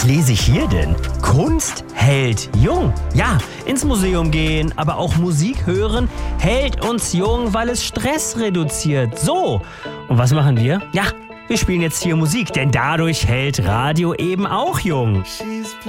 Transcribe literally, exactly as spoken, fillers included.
lese ich hier denn? Kunst hält jung. Ja, ins Museum gehen, aber auch Musik hören hält uns jung, weil es Stress reduziert. So, und was machen wir? Ja, wir spielen jetzt hier Musik, denn dadurch hält Radio eben auch jung.